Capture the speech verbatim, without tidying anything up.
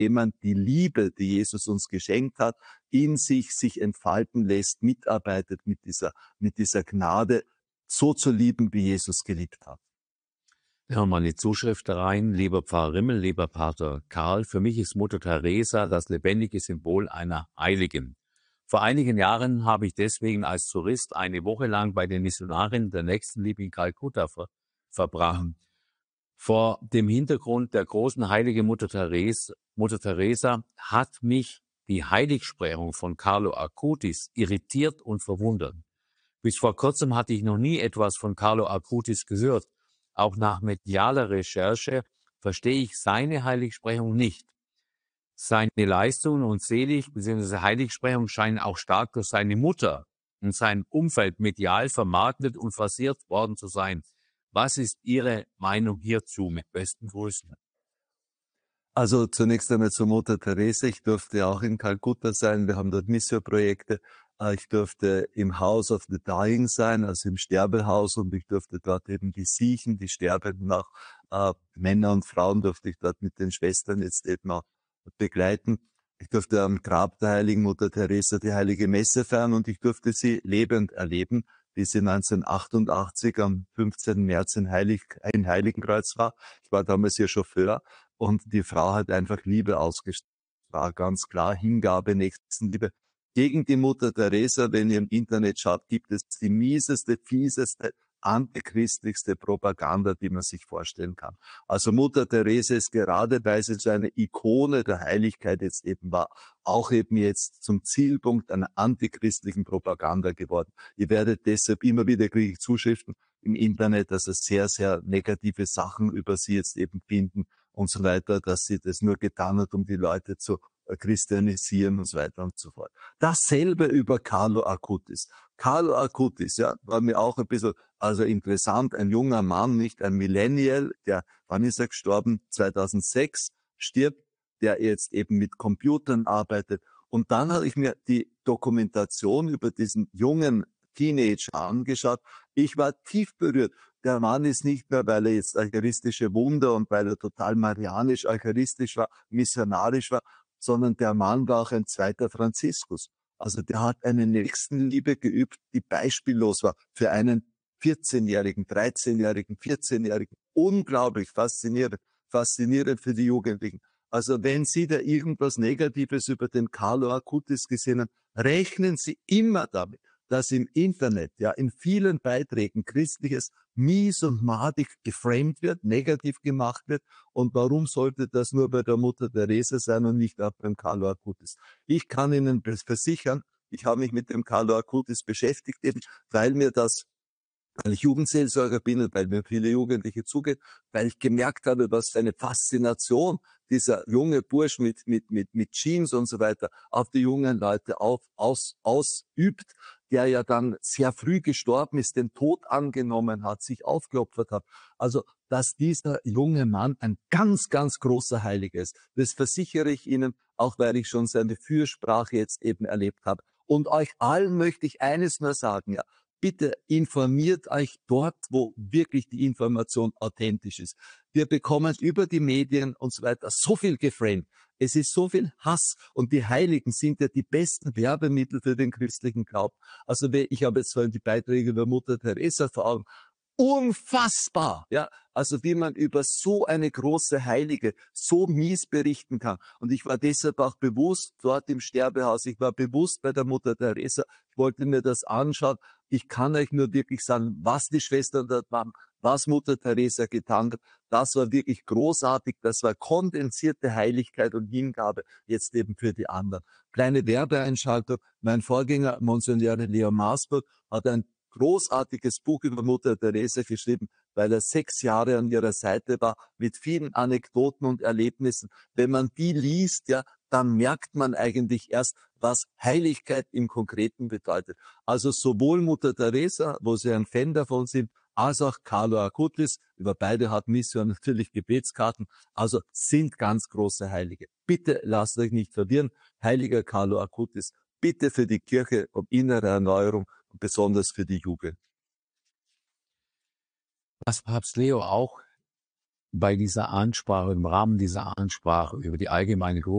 jemand die Liebe, die Jesus uns geschenkt hat, in sich sich entfalten lässt, mitarbeitet mit dieser, mit dieser Gnade, so zu lieben, wie Jesus geliebt hat. Wir haben eine Zuschrift rein, lieber Pfarrer Rimmel, lieber Pater Karl, für mich ist Mutter Teresa das lebendige Symbol einer Heiligen. Vor einigen Jahren habe ich deswegen als Tourist eine Woche lang bei den Missionarinnen der Nächstenliebe in Kalkutta ver verbracht. Vor dem Hintergrund der großen heiligen Mutter Teresa, Mutter Teresa hat mich die Heiligsprechung von Carlo Acutis irritiert und verwundert. Bis vor kurzem hatte ich noch nie etwas von Carlo Acutis gehört. Auch nach medialer Recherche verstehe ich seine Heiligsprechung nicht. Seine Leistungen und Selig- bzw. Heiligsprechung scheinen auch stark durch seine Mutter und sein Umfeld medial vermarktet und forciert worden zu sein. Was ist Ihre Meinung hierzu? Mit besten Grüßen. Also zunächst einmal zur Mutter Teresa. Ich durfte auch in Kalkutta sein. Wir haben dort Missioprojekte. Äh, Ich durfte im House of the Dying sein, also im Sterbehaus, und ich durfte dort eben die Siechen, die Sterbenden, auch äh, Männer und Frauen durfte ich dort mit den Schwestern jetzt eben auch begleiten. Ich durfte am Grab der heiligen Mutter Teresa die heilige Messe feiern und ich durfte sie lebend erleben, wie sie neunzehnhundertachtundachtzig am fünfzehnten März in, Heilig, in Heiligenkreuz war. Ich war damals ihr Chauffeur. Und die Frau hat einfach Liebe ausgestrahlt, ganz klar, Hingabe, Nächstenliebe. Gegen die Mutter Teresa, wenn ihr im Internet schaut, gibt es die mieseste, fieseste, antichristlichste Propaganda, die man sich vorstellen kann. Also Mutter Teresa ist gerade, weil sie so eine Ikone der Heiligkeit jetzt eben war, auch eben jetzt zum Zielpunkt einer antichristlichen Propaganda geworden. Ihr werdet deshalb immer wieder, kriege ich Zuschriften im Internet, dass es sehr, sehr negative Sachen über sie jetzt eben finden und so weiter, dass sie das nur getan hat, um die Leute zu christianisieren und so weiter und so fort. Dasselbe über Carlo Acutis. Carlo Acutis, ja, war mir auch ein bisschen, also interessant, ein junger Mann, nicht ein Millennial, der, wann ist er gestorben? zweitausendsechs stirbt, der jetzt eben mit Computern arbeitet. Und dann habe ich mir die Dokumentation über diesen jungen Teenager angeschaut. Ich war tief berührt. Der Mann ist nicht mehr, weil er jetzt eucharistische Wunder und weil er total marianisch, eucharistisch war, missionarisch war, sondern der Mann war auch ein zweiter Franziskus. Also der hat eine Nächstenliebe geübt, die beispiellos war für einen vierzehnjährigen, dreizehnjährigen, vierzehnjährigen. Unglaublich faszinierend, faszinierend für die Jugendlichen. Also wenn Sie da irgendwas Negatives über den Carlo Acutis gesehen haben, rechnen Sie immer damit, dass im Internet, ja, in vielen Beiträgen Christliches mies und madig geframed wird, negativ gemacht wird. Und warum sollte das nur bei der Mutter Teresa sein und nicht auch beim Carlo Acutis? Ich kann Ihnen versichern, ich habe mich mit dem Carlo Acutis beschäftigt, eben weil mir das, weil ich Jugendseelsorger bin und weil mir viele Jugendliche zugeht, weil ich gemerkt habe, was für eine Faszination dieser junge Bursch mit, mit, mit, mit Jeans und so weiter auf die jungen Leute auf, aus, ausübt, der ja dann sehr früh gestorben ist, den Tod angenommen hat, sich aufgeopfert hat. Also, dass dieser junge Mann ein ganz, ganz großer Heiliger ist, das versichere ich Ihnen, auch weil ich schon seine Fürsprache jetzt eben erlebt habe. Und euch allen möchte ich eines nur sagen, ja, bitte informiert euch dort, wo wirklich die Information authentisch ist. Wir bekommen über die Medien und so weiter so viel geframed. Es ist so viel Hass und die Heiligen sind ja die besten Werbemittel für den christlichen Glauben. Also ich habe jetzt vorhin die Beiträge über Mutter Teresa vor Augen. Unfassbar, ja, also wie man über so eine große Heilige so mies berichten kann. Und ich war deshalb auch bewusst dort im Sterbehaus, ich war bewusst bei der Mutter Teresa, ich wollte mir das anschauen. Ich kann euch nur wirklich sagen, was die Schwestern dort machen, was Mutter Teresa getan hat. Das war wirklich großartig, das war kondensierte Heiligkeit und Hingabe jetzt eben für die anderen. Kleine Werbeeinschaltung, mein Vorgänger, Monsignore Leo Marsburg, hat ein großartiges Buch über Mutter Teresa geschrieben, weil er sechs Jahre an ihrer Seite war, mit vielen Anekdoten und Erlebnissen. Wenn man die liest, ja, dann merkt man eigentlich erst, was Heiligkeit im Konkreten bedeutet. Also sowohl Mutter Teresa, wo Sie ein Fan davon sind, als auch Carlo Acutis, über beide hat Mission natürlich Gebetskarten, also sind ganz große Heilige. Bitte lasst euch nicht verwirren, heiliger Carlo Acutis, bitte für die Kirche um innere Erneuerung und besonders für die Jugend. Was Papst Leo auch bei dieser Ansprache, im Rahmen dieser Ansprache über die allgemeine